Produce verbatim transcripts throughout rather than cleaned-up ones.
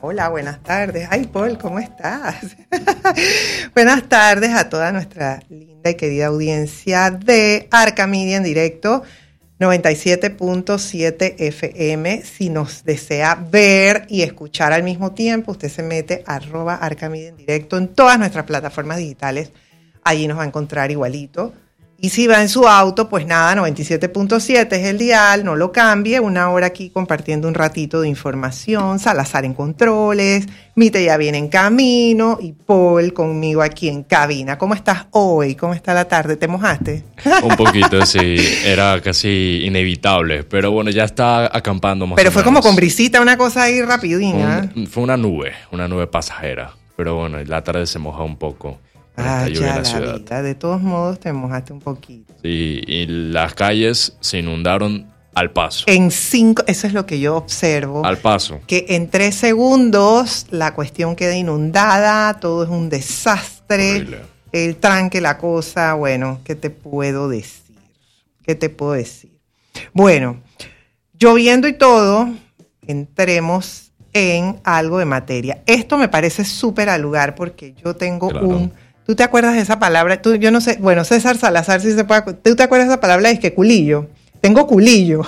Hola, buenas tardes. Ay, Paul, ¿cómo estás? Buenas tardes a toda nuestra linda y querida audiencia de Arca Media en directo, noventa y siete punto siete F M. Si nos desea ver y escuchar al mismo tiempo, usted se mete a arroba Arca Media en directo en todas nuestras plataformas digitales. Allí nos va a encontrar igualito. Y si va en su auto, pues nada, noventa y siete punto siete es el dial, no lo cambie. Una hora aquí compartiendo un ratito de información. Salazar en controles, Mite ya viene en camino y Paul conmigo aquí en cabina. ¿Cómo estás hoy? ¿Cómo está la tarde? ¿Te mojaste? Un poquito, sí. Era casi inevitable. Pero bueno, ya está acampando más Pero o fue menos. como con brisita, una cosa ahí rapidina. Un, fue una nube, una nube pasajera. Pero bueno, la tarde se moja un poco. Ah, ya la la ciudad. vida. De todos modos te mojaste un poquito. Sí, y las calles se inundaron al paso. En cinco, eso es lo que yo observo. Al paso. Que en tres segundos la cuestión queda inundada, todo es un desastre. Horrible. El tranque, la cosa, bueno, ¿qué te puedo decir? ¿Qué te puedo decir? Bueno, lloviendo y todo, entremos en algo de materia. Esto me parece súper al lugar porque yo tengo Claro. un... ¿Tú te acuerdas de esa palabra? Tú, yo no sé, bueno, César Salazar sí se puede... ¿Tú te acuerdas de esa palabra? Es que culillo. Tengo culillo.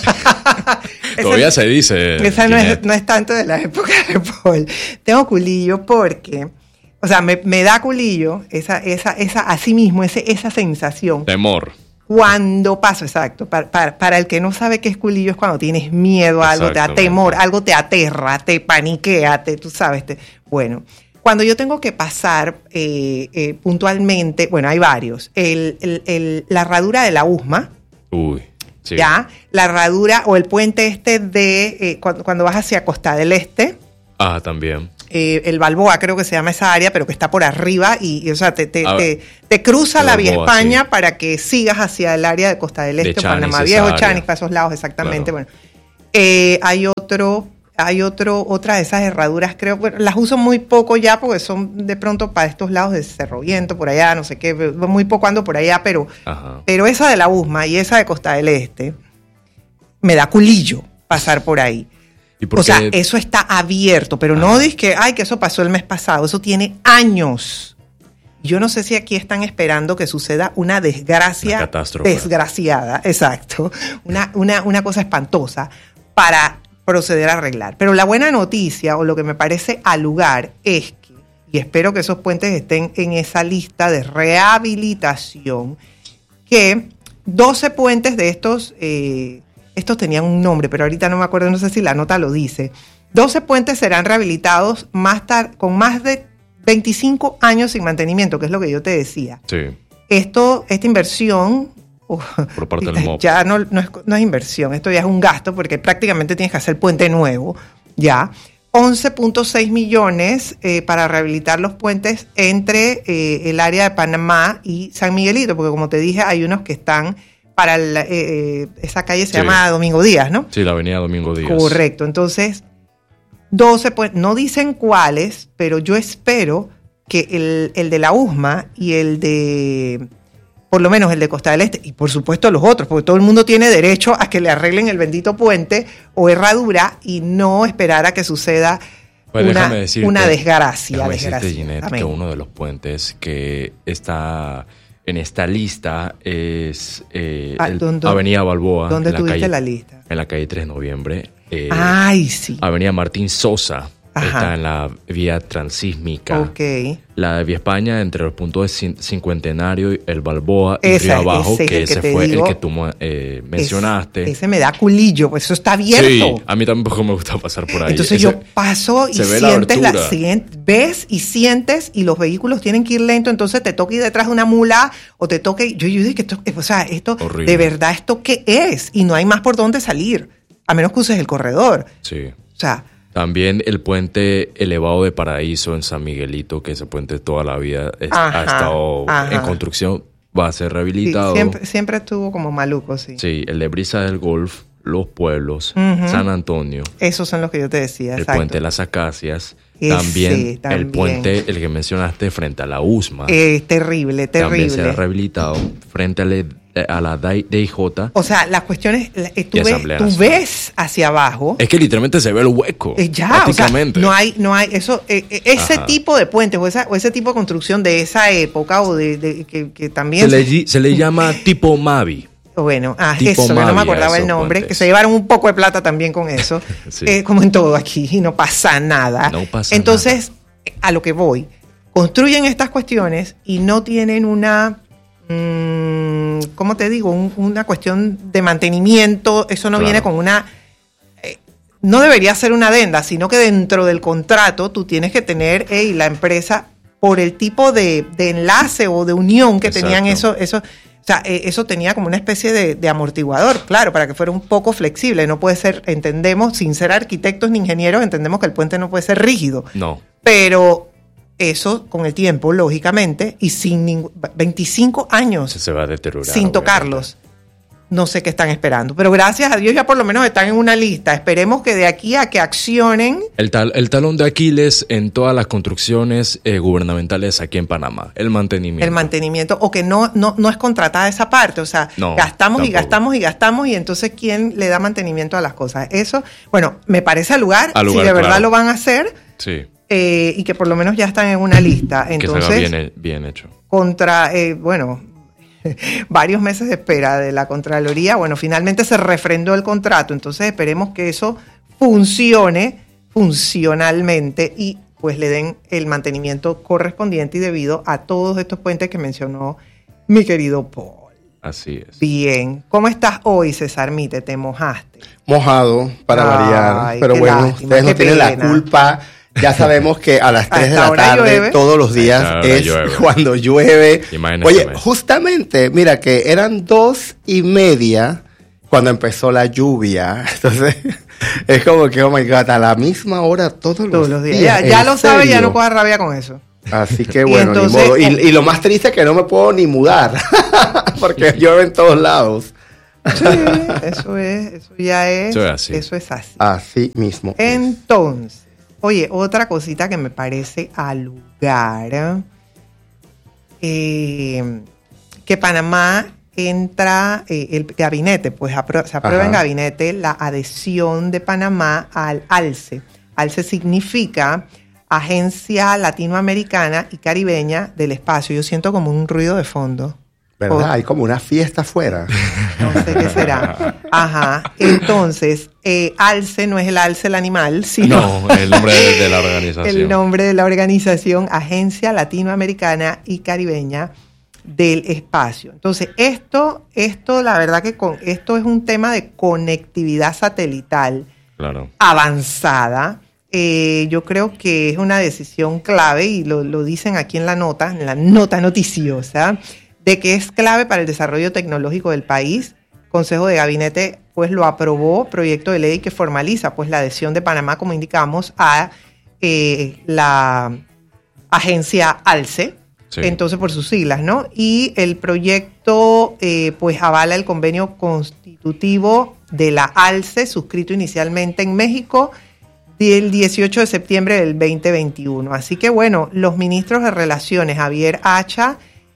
Todavía esa, se dice. esa no es, Ginette. no es tanto de la época de Paul. Tengo culillo porque... O sea, me, me da culillo, esa, esa, esa, así mismo, ese, esa sensación. Temor. Cuando paso, exacto. Para, para, para el que no sabe qué es culillo es cuando tienes miedo a algo, te da Exactamente. temor, algo te aterra, te paniquea, te, tú sabes. Te, bueno, cuando yo tengo que pasar eh, eh, puntualmente, bueno, hay varios. El, el, el, la herradura de la U S M A, Uy. Sí. ya, la herradura o el puente este de eh, cuando, cuando vas hacia Costa del Este. Ah, también. Eh, el Balboa creo que se llama esa área, pero que está por arriba y, y, o sea, te, te, Ah, te, te cruza el la Vía Balboa, España sí. para que sigas hacia el área de Costa del De Este, Chanis, Panamá esa Viejo, área. Chanis, para esos lados, exactamente. Claro. Bueno, eh, hay otro, hay otro, otra de esas herraduras, creo, bueno, las uso muy poco ya porque son de pronto para estos lados de Cerro Viento, por allá, no sé qué, muy poco ando por allá, pero, Ajá. pero esa de la U S M A y esa de Costa del Este, me da culillo pasar por ahí. ¿Y por O sea, qué? eso está abierto, pero no Ajá. dices que, ay, que eso pasó el mes pasado, eso tiene años. Yo no sé si aquí están esperando que suceda una desgracia Una catástrofe. desgraciada, exacto, una, una, una cosa espantosa para proceder a arreglar. Pero la buena noticia, o lo que me parece al lugar, es que, y espero que esos puentes estén en esa lista de rehabilitación, que doce puentes de estos... Eh, estos tenían un nombre, pero ahorita no me acuerdo, no sé si la nota lo dice. doce puentes serán rehabilitados más tar- con más de veinticinco años sin mantenimiento, que es lo que yo te decía. Sí. Esto, esta inversión, uh, Por parte del M O P. ya no, no, es, no es inversión, esto ya es un gasto porque prácticamente tienes que hacer puente nuevo, ya. once punto seis millones eh, para rehabilitar los puentes entre eh, el área de Panamá y San Miguelito, porque como te dije, hay unos que están para el, eh, eh, esa calle se Sí. llama Domingo Díaz, ¿no? Sí, la avenida Domingo Díaz. Correcto, entonces doce, pues no dicen cuáles, pero yo espero que el, el de la U S M A y el de, por lo menos el de Costa del Este, y por supuesto los otros, porque todo el mundo tiene derecho a que le arreglen el bendito puente o herradura y no esperar a que suceda Pues una, déjame decirte, una desgracia. déjame decirte, desgracia. Ginette, Amén. que uno de los puentes que está en esta lista es eh, Ah, el ¿dónde- Avenida Balboa. ¿Dónde en la tuviste calle- la lista? En la calle tres de noviembre. Eh, Ay, sí. Avenida Martín Sosa. Ajá. Está en la vía transísmica. Ok. La de Vía España, entre los puntos de Cin- Cincuentenario, el Balboa y Ese- Río Abajo, ese es que el que ese te fue digo. el que tú eh, mencionaste. Ese, ese me da culillo, pues eso está abierto. Sí, a mí tampoco me gusta pasar por ahí. Entonces Ese- yo paso y se ve la sientes la, abertura. sien- ves y sientes y los vehículos tienen que ir lento, entonces te toca ir detrás de una mula o te toca ir- yo yo digo que esto, o sea, esto Horrible. de verdad esto qué es y no hay más por dónde salir, a menos que uses el corredor. Sí. O sea, También el puente elevado de Paraíso en San Miguelito, que ese puente toda la vida es- Ajá, ha estado ajá. en construcción, va a ser sí, rehabilitado. siempre, siempre estuvo como maluco, sí. Sí, el de Brisa del Golf, Los Pueblos, Ujú. San Antonio, Esos son los que yo te decía, el exacto. puente de las Acacias, Ese, también, también. el puente, el que mencionaste, frente a la U S M A, Eh, terrible, también se ha terrible. rehabilitado, frente al, a la D I J. O sea, las cuestiones, eh, tú, ves, tú ves hacia abajo. Es que literalmente se ve el hueco. Eh, ya, o sea, no hay, no hay, eso, eh, ese Ajá. tipo de puentes o, esa, o ese tipo de construcción de esa época o de, de que, que también... Se le, se le llama tipo Mavi. Bueno, ah, eso, que no me acordaba el nombre, puentes. Que se llevaron un poco de plata también con eso, sí. eh, como en todo aquí, y no pasa nada. No pasa Entonces, nada. a lo que voy, construyen estas cuestiones y no tienen una... ¿cómo te digo? Un, una cuestión de mantenimiento, eso no claro. viene con una... Eh, no debería ser una adenda, sino que dentro del contrato tú tienes que tener, hey, la empresa, por el tipo de, de enlace o de unión que Exacto. tenían eso, eso, o sea, eh, eso tenía como una especie de, de amortiguador, claro, para que fuera un poco flexible. No puede ser, entendemos, sin ser arquitectos ni ingenieros, entendemos que el puente no puede ser rígido. No. Pero... Eso con el tiempo, lógicamente, y sin ningún, veinticinco años se va a deteriorar, sin tocarlos. No sé qué están esperando, pero gracias a Dios ya por lo menos están en una lista. Esperemos que de aquí a que accionen... El, tal, el talón de Aquiles en todas las construcciones eh, gubernamentales aquí en Panamá, el mantenimiento. El mantenimiento, o que no, no, no es contratada esa parte, o sea, no, gastamos tampoco. y gastamos y gastamos y entonces ¿quién le da mantenimiento a las cosas? Eso, bueno, me parece al lugar, al lugar si de verdad claro. lo van a hacer... Sí. Eh, y que por lo menos ya están en una lista. Entonces, que se bien, bien hecho. Contra, eh, bueno, varios meses de espera de la Contraloría. Bueno, finalmente se refrendó el contrato. Entonces esperemos que eso funcione funcionalmente y pues le den el mantenimiento correspondiente y debido a todos estos puentes que mencionó mi querido Paul. Así es. Bien. ¿Cómo estás hoy, César Mite? ¿Te mojaste? Mojado, para Ay, variar. Pero bueno, lástima, ustedes no tienen la culpa. Ya sabemos que a las tres de la tarde llueve. Todos los días es llueve. Cuando llueve. Imagínate. Oye, justamente, mira que eran dos y media cuando empezó la lluvia. Entonces, es como que, oh my God, a la misma hora todos, todos los, los días. días. Ya, ya lo sabes, ya no cojas rabia con eso. Así que bueno, y, entonces, ni modo. Y, y lo más triste es que no me puedo ni mudar porque llueve en todos lados. Sí, eso es, eso ya es, eso es así. Eso es así. Así mismo. Entonces, oye, otra cosita que me parece al lugar, eh, que Panamá entra, eh, el gabinete, pues apro- se aprueba Ajá. en gabinete la adhesión de Panamá al ALCE. ALCE significa Agencia Latinoamericana y Caribeña del Espacio. Yo siento como un ruido de fondo. ¿Verdad? Oh. Hay como una fiesta afuera. No sé qué será. Ajá. Entonces, eh, ALCE no es el alce el animal, sino... No, el nombre de, de la organización. El nombre de la organización, Agencia Latinoamericana y Caribeña del Espacio. Entonces, esto, esto la verdad que con, esto es un tema de conectividad satelital claro. avanzada. Eh, yo creo que es una decisión clave, y lo, lo dicen aquí en la nota, en la nota noticiosa, de que es clave para el desarrollo tecnológico del país. Consejo de Gabinete pues lo aprobó, proyecto de ley que formaliza pues la adhesión de Panamá, como indicamos, a eh, la agencia ALCE, sí. Entonces por sus siglas, ¿no? Y el proyecto eh, pues avala el convenio constitutivo de la ALCE, suscrito inicialmente en México del dieciocho de septiembre del veinte veintiuno. Así que bueno, los ministros de Relaciones, Javier Hacha,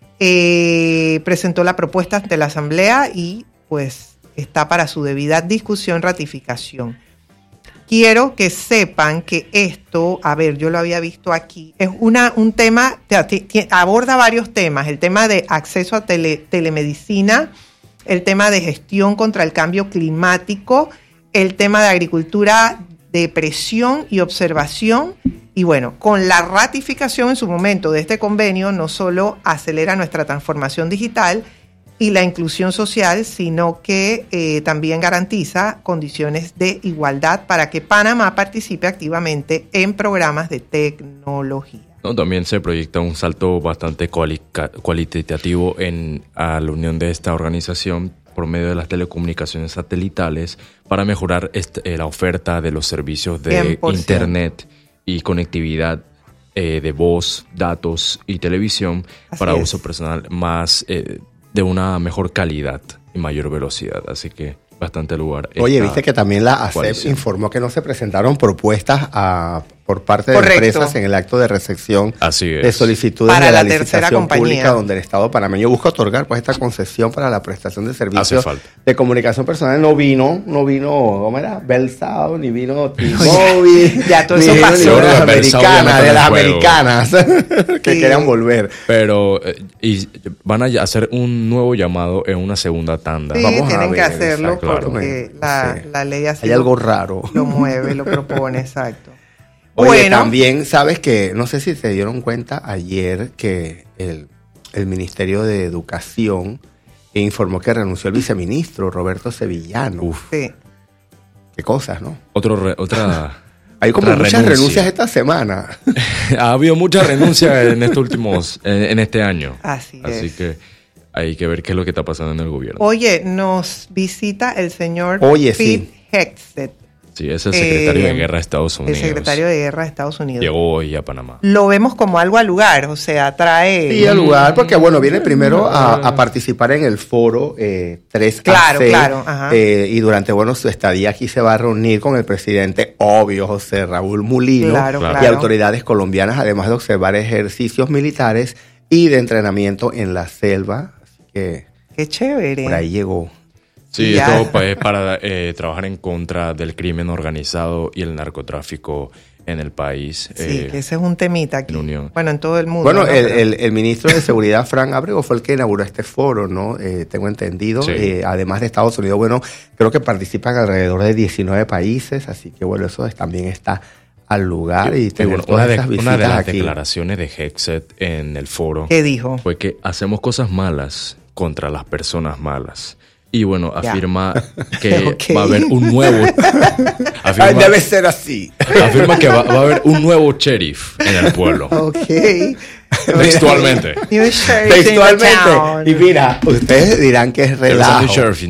Eh, presentó la propuesta ante la Asamblea y pues está para su debida discusión, ratificación. Quiero que sepan que esto, a ver, yo lo había visto aquí, es una, un tema, t- t- aborda varios temas, el tema de acceso a tele, telemedicina, el tema de gestión contra el cambio climático, el tema de agricultura de presión y observación. Y bueno, con la ratificación en su momento de este convenio, no solo acelera nuestra transformación digital y la inclusión social, sino que eh, también garantiza condiciones de igualdad para que Panamá participe activamente en programas de tecnología. No, también se proyecta un salto bastante cuali- cualitativo en a la unión de esta organización por medio de las telecomunicaciones satelitales para mejorar este, eh, la oferta de los servicios de cien por ciento internet y conectividad eh, de voz, datos y televisión Así para es. uso personal más eh, de una mejor calidad y mayor velocidad. Así que bastante lugar. Oye, viste que también la A C E P informó que no se presentaron propuestas a, por parte de Correcto. Empresas en el acto de recepción de solicitudes para de la, la licitación pública donde el Estado panameño busca otorgar pues esta concesión para la prestación de servicios de comunicación personal. No vino, no vino, ¿cómo era? Belsao, ni vino T-Mobile, ya todo eso pasó. Ni de las americanas, de las americanas que sí. querían volver. Pero eh, y van a hacer un nuevo llamado en una segunda tanda. Sí, Vamos tienen a ver, que hacerlo exacto, porque claro. la, sí. la ley así hay algo raro. Lo mueve, lo propone, exacto. Oye, bueno. También sabes que, no sé si se dieron cuenta ayer que el, el Ministerio de Educación informó que renunció el viceministro Roberto Sevillano. Uf. Sí. Qué cosas, ¿no? Otro re, otra... Hay como otra muchas renuncia. renuncias esta semana. Ha habido muchas renuncias en estos últimos, en, en este año. Así, Así es. que hay que ver qué es lo que está pasando en el gobierno. Oye, nos visita el señor Oye, Pete sí. Hegseth. Sí, es el secretario eh, de Guerra de Estados Unidos. El secretario de Guerra de Estados Unidos. Llegó hoy a Panamá. Lo vemos como algo al lugar, o sea, trae... Sí, al lugar, porque bueno, viene primero a, a participar en el foro eh, tres A C. Claro, claro. Ajá. Eh, y durante, bueno, su estadía aquí se va a reunir con el presidente, obvio, José Raúl Mulino. Claro, y claro. autoridades colombianas, además de observar ejercicios militares y de entrenamiento en la selva. Así que... Qué chévere. Por ahí llegó. Sí, esto es para eh, trabajar en contra del crimen organizado y el narcotráfico en el país. Sí, eh, que ese es un temita aquí. En Unión. Bueno, en todo el mundo. Bueno, ¿no? el, el, el ministro de Seguridad, Frank Abrego, fue el que inauguró este foro, ¿no? Eh, tengo entendido. Sí. Eh, además de Estados Unidos, bueno, creo que participan alrededor de diecinueve países, así que bueno, eso es, también está al lugar y tener bueno, todas una, de, esas visitas una de las aquí. Declaraciones de Hegseth en el foro. ¿Qué dijo? Fue que hacemos cosas malas contra las personas malas. Y bueno, afirma yeah. que okay. va a haber un nuevo... afirma, Ay, debe ser así. Afirma que va, va a haber un nuevo sheriff en el pueblo. Ok. Textualmente. Textualmente. Y mira, ustedes dirán que es relajo.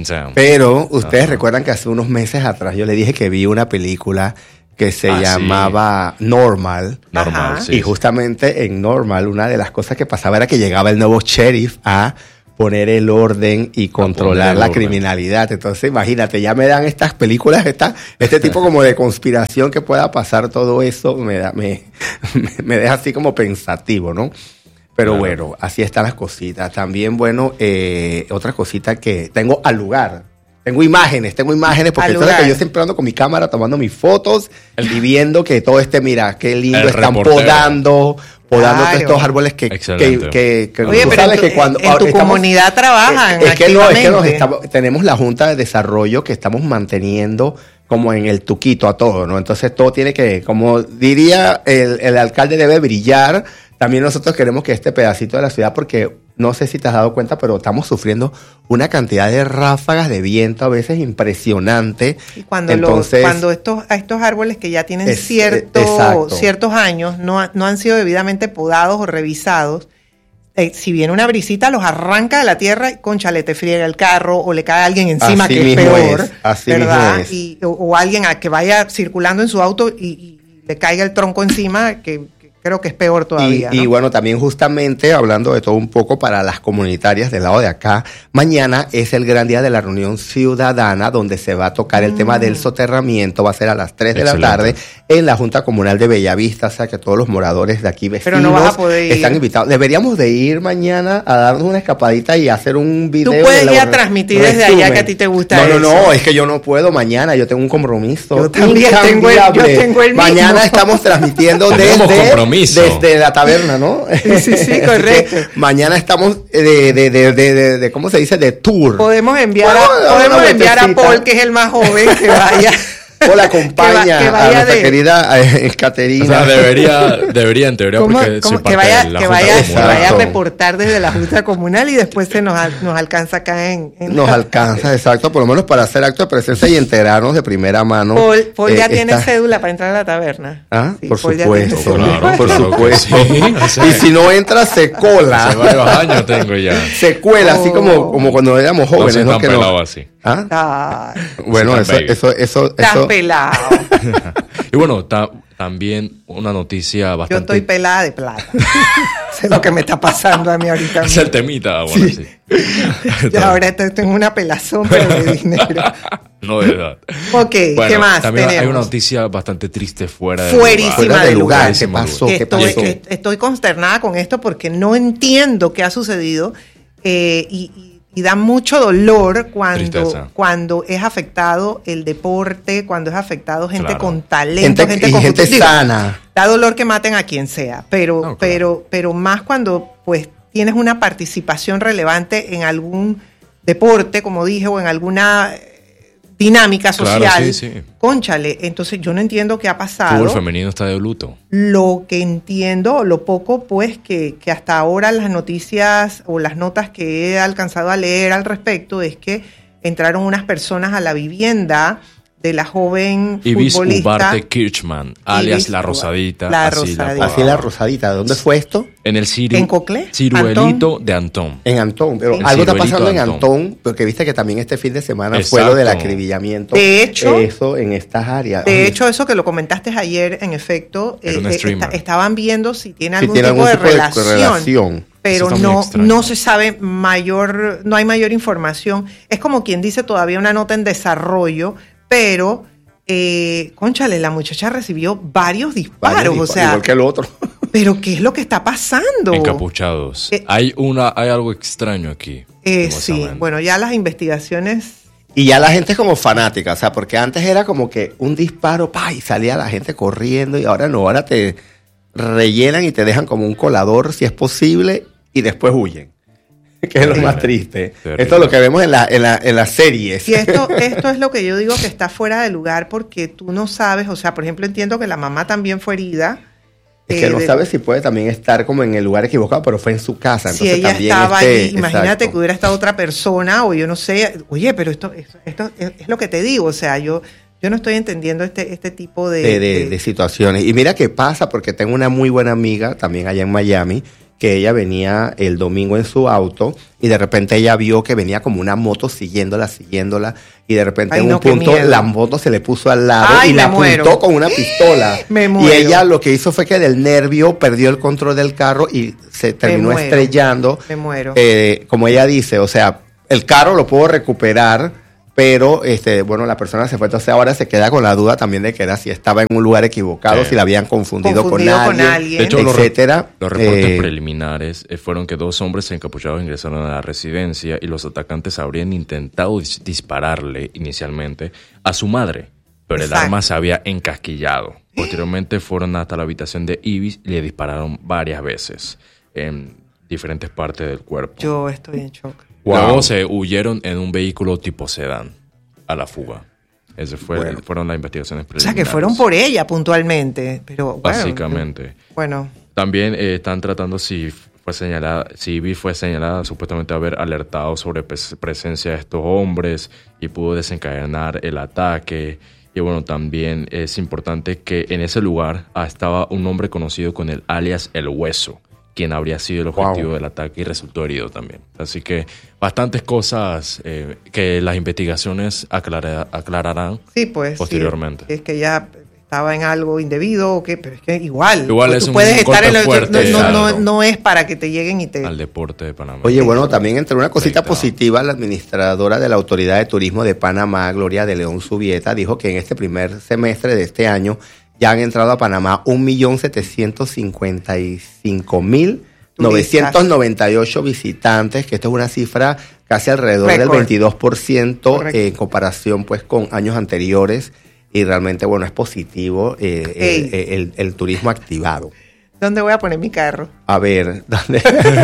Pero ustedes uh-huh. recuerdan que hace unos meses atrás yo le dije que vi una película que se ah, llamaba sí. Normal. Normal, sí. Y justamente en Normal una de las cosas que pasaba era que llegaba el nuevo sheriff a... poner el orden y controlar la orden. criminalidad. Entonces, imagínate, ya me dan estas películas, esta, este tipo como de conspiración que pueda pasar todo eso, me, da, me, me deja así como pensativo, ¿no? Pero claro. bueno, así están las cositas. También, bueno, eh, otra cosita que tengo al lugar. Tengo imágenes, tengo imágenes, porque sabes que yo siempre ando con mi cámara tomando mis fotos y viendo que todo este, mira, qué lindo, están reportero. podando, podando claro. todos estos árboles que, que, que, que Oye, pero sabes en tu, que cuando en tu estamos, comunidad trabajan es, es que no, es que nos estamos, tenemos la Junta de Desarrollo que estamos manteniendo como en el tuquito a todo, ¿no? Entonces todo tiene que, como diría el, el alcalde, debe brillar. También nosotros queremos que este pedacito de la ciudad, porque no sé si te has dado cuenta, pero estamos sufriendo una cantidad de ráfagas de viento a veces impresionante. Y cuando, Entonces, lo, cuando estos, estos árboles que ya tienen es, cierto, ciertos años no, no han sido debidamente podados o revisados, eh, si viene una brisita los arranca de la tierra y concha, le te friega el carro o le cae a alguien encima así que es peor, es, así ¿verdad? Es. Y, o, o alguien a que vaya circulando en su auto y, y le caiga el tronco encima, que creo que es peor todavía. Y, ¿no? y bueno, también justamente hablando de todo un poco para las comunitarias del lado de acá, mañana es el gran día de la reunión ciudadana donde se va a tocar el mm. tema del soterramiento, va a ser a las tres de Excelente. la tarde en la Junta Comunal de Bellavista, o sea que todos los moradores de aquí vecinos Pero no vas a poder ir. están invitados. Deberíamos de ir mañana a darnos una escapadita y hacer un video. Tú puedes ir a transmitir desde allá que a ti te gusta No, no, eso. no, es que yo no puedo mañana, yo tengo un compromiso. Yo también tengo el, yo tengo el mismo. Mañana estamos transmitiendo desde, desde la taberna, ¿no? Sí, sí, sí, correcto. Mañana estamos de, de, de, de, de, de, ¿cómo se dice? De tour. Podemos enviar, bueno, a, podemos enviar a Paul, que es el más joven, que vaya. O la acompaña que va, que vaya a nuestra de... querida eh, Caterina. O sea, debería, debería en teoría, ¿Cómo, porque cómo, soy que vaya, de la que Junta vaya, Comunal. Que vaya a reportar desde la Junta Comunal y después se nos, nos alcanza acá en... en nos alcanza, exacto, por lo menos para hacer acto de presencia y enterarnos de primera mano. Paul, Paul eh, ya esta... tiene cédula para entrar a la taberna. Ah, sí, por Paul supuesto. Claro, por supuesto. Sí, o sea, y si no entra, se cola. Hace varios años tengo ya. Se cuela, oh. así como, como cuando éramos jóvenes. No, ¿no? Que no. pelado así. ¿Ah? Bueno, eso, eso, eso, Estás eso. pelado. Y bueno, ta, también una noticia bastante... Yo estoy pelada de plata. Eso es lo que me está pasando a mí ahorita. Es el temita, bueno, sí. sí. Yo ahora tengo una pelazón, pero de dinero. No de edad. Ok, bueno, ¿qué más también tenemos? Hay una noticia bastante triste fuera de Fuerísima lugar. Fuera de lugar. ¿Qué pasó? ¿Qué estoy, pasó? Estoy consternada con esto porque no entiendo qué ha sucedido eh, y, y, y da mucho dolor cuando, cuando es afectado el deporte, cuando es afectado gente claro. con talento, gente, gente con gente sana. Da dolor que maten a quien sea, pero, no, claro. pero, pero más cuando pues tienes una participación relevante en algún deporte, como dije, o en alguna dinámica social. Claro, sí, sí. Cónchale, entonces yo no entiendo qué ha pasado. El fútbol femenino está de luto. Lo que entiendo, lo poco pues que, que hasta ahora las noticias o las notas que he alcanzado a leer al respecto es que entraron unas personas a la vivienda de la joven Ibis futbolista Ugarte Kirchmann, alias Ibis, La Rosadita. La así Rosadita. La, así La Rosadita. ¿Dónde fue esto? En el Ciru, ¿En Coclé? Ciruelito Antón. de Antón. En Antón. Pero en algo está pasando en Antón. Antón, porque viste que también este fin de semana Exacto. fue lo del acribillamiento. De hecho, eso en estas áreas. De Oye. hecho, eso que lo comentaste ayer, en efecto, eh, está, estaban viendo si tiene algún, si tiene tipo, algún de tipo relación. de relación. Pero no, no se sabe mayor, no hay mayor información. Es como quien dice todavía una nota en desarrollo, pero Eh, cónchale, la muchacha recibió varios disparos, varios disparos, o sea, igual que el otro. Pero ¿qué es lo que está pasando? Encapuchados. Eh, hay una, hay algo extraño aquí. Eh, sí, bueno, ya las investigaciones. Y ya la gente es como fanática, o sea, porque antes era como que un disparo, pa, y salía la gente corriendo, y ahora no, ahora te rellenan y te dejan como un colador, si es posible, y después huyen. Que es lo más triste. Terrible. Esto es lo que vemos en, la, en, la, en las series. Y esto, esto es lo que yo digo que está fuera de lugar porque tú no sabes, o sea, por ejemplo, entiendo que la mamá también fue herida. Es que eh, no de, sabes si puede también estar como en el lugar equivocado, pero fue en su casa. Si entonces ella también estaba este, allí, imagínate exacto. que hubiera estado otra persona o yo no sé. Oye, pero esto, esto, esto es, es lo que te digo, o sea, yo... Yo no estoy entendiendo este, este tipo de de, de... de situaciones. Y mira qué pasa, porque tengo una muy buena amiga, también allá en Miami, que ella venía el domingo en su auto y de repente ella vio que venía como una moto siguiéndola, siguiéndola y de repente Ay, en un no, punto la moto se le puso al lado Ay, y la muero. apuntó con una pistola. Me y ella lo que hizo fue que del nervio perdió el control del carro y se terminó me estrellando. Me muero. Eh, como ella dice, o sea, el carro lo puedo recuperar, pero este bueno la persona se fue, entonces ahora se queda con la duda también de que era si estaba en un lugar equivocado, sí. si la habían confundido, confundido con, alguien, con alguien, de hecho, etcétera. Los, los reportes eh, preliminares fueron que dos hombres encapuchados ingresaron a la residencia y los atacantes habrían intentado dis- dispararle inicialmente a su madre, pero Exacto. el arma se había encasquillado. Posteriormente fueron hasta la habitación de Ibis y le dispararon varias veces en diferentes partes del cuerpo. Yo estoy en shock. Wow. Luego se huyeron en un vehículo tipo sedán a la fuga. Esas fue, bueno. fueron las investigaciones preliminares. O sea, que fueron por ella puntualmente. Pero, Básicamente. Bueno. También eh, están tratando si fue señalada, si Ibis fue señalada supuestamente haber alertado sobre pres- presencia de estos hombres y pudo desencadenar el ataque. Y bueno, también es importante que en ese lugar ah, estaba un hombre conocido con el alias El Hueso, quien habría sido el objetivo wow. del ataque y resultó herido también. Así que bastantes cosas eh, que las investigaciones aclara, aclararán sí, pues, posteriormente. Sí, es que ya estaba en algo indebido o qué, pero es que igual, igual pues, es tú un puedes estar en el, fuerte, no, no, no, no es para que te lleguen y te... Al deporte de Panamá. Oye, bueno, también entre una cosita Aceitado. positiva, la administradora de la Autoridad de Turismo de Panamá, Gloria de León Subieta, dijo que en este primer semestre de este año ya han entrado a Panamá un millón setecientos cincuenta y cinco mil novecientos noventa y ocho visitantes, que esto es una cifra casi alrededor Record. del veintidós por ciento eh, en comparación pues con años anteriores y realmente bueno es positivo eh, hey. el, el, el turismo activado. ¿Dónde voy a poner mi carro? A ver, ¿dónde?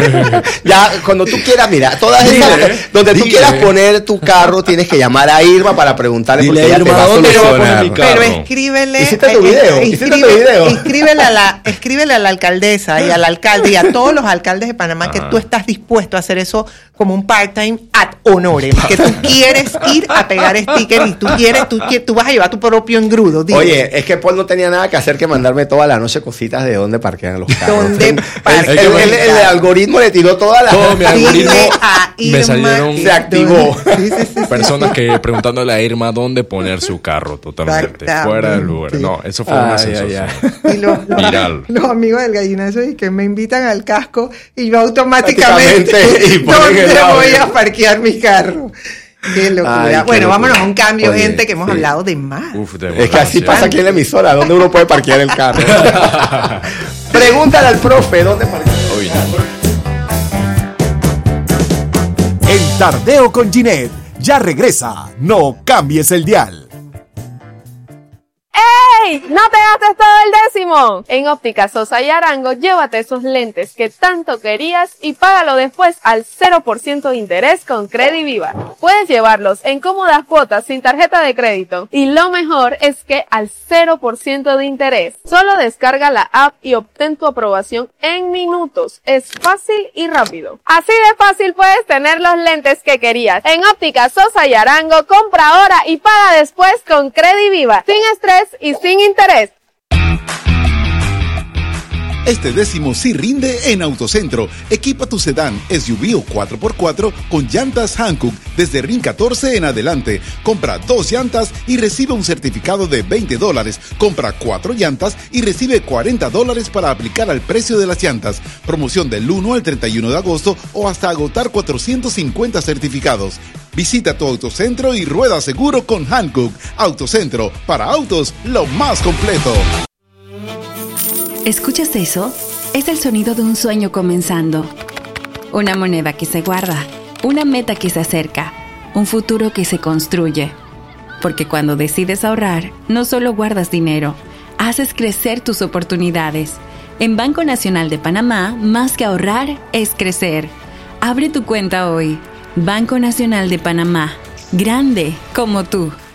Ya, cuando tú quieras, mira, todas dile, esas, donde dile. tú quieras poner tu carro, tienes que llamar a Irma para preguntarle dile, porque ella te va a solucionar. Pero escríbele. ¿Hiciste tu video? Eh, ¿Hiciste escribe, tu video? Escríbele a, la, escríbele a la alcaldesa y al alcalde y a todos los alcaldes de Panamá ah. que tú estás dispuesto a hacer eso como un part-time ad honorem, que tú quieres ir a pegar stickers y tú quieres, tú, tú vas a llevar tu propio engrudo. Dime. Oye, es que Paul no tenía nada que hacer que mandarme toda la noche cositas de dónde parquean los carros. ¿Dónde el, el, el, el, el algoritmo le tiró toda la... Todo mi algoritmo me salieron... Se activó. Sí, sí, sí, Personas sí. que preguntándole a Irma dónde poner su carro totalmente. Fuera del lugar. No, eso fue ay, una sensación. Ay, ay. Y los, los, viral. Los amigos del gallinazo y que me invitan al casco y yo automáticamente... Y ¿dónde voy a parquear mi carro? Qué locura. Ay, qué bueno, locura. Vámonos a un cambio, Oye, gente, que hemos sí. hablado de más. Uf, de es que así pasa aquí en la emisora, ¿dónde uno puede parquear el carro? Pregúntale al profe, ¿dónde parquear? Uy, no. El Tardeo con Ginette ya regresa. No cambies el dial. ¡Ey! ¡No te gastes todo el décimo! En Óptica Sosa y Arango, llévate esos lentes que tanto querías y págalo después al cero por ciento de interés con Crediviva. Puedes llevarlos en cómodas cuotas sin tarjeta de crédito. Y lo mejor es que al cero por ciento de interés. Solo descarga la app y obtén tu aprobación en minutos. Es fácil y rápido. Así de fácil puedes tener los lentes que querías. En Óptica Sosa y Arango, compra ahora y paga después con Crediviva. Sin estrés y sin interés. Este décimo sí rinde en Autocentro. Equipa tu sedán, S U V o cuatro por cuatro con llantas Hankook desde R I N catorce en adelante. Compra dos llantas y recibe un certificado de veinte dólares. Compra cuatro llantas y recibe cuarenta dólares para aplicar al precio de las llantas. Promoción del uno al treinta y uno de agosto o hasta agotar cuatrocientos cincuenta certificados. Visita tu Autocentro y rueda seguro con Hankook. Autocentro, para autos, lo más completo. ¿Escuchas eso? Es el sonido de un sueño comenzando. Una moneda que se guarda, una meta que se acerca, un futuro que se construye. Porque cuando decides ahorrar, no solo guardas dinero, haces crecer tus oportunidades. En Banco Nacional de Panamá, más que ahorrar, es crecer. Abre tu cuenta hoy. Banco Nacional de Panamá. Grande como tú.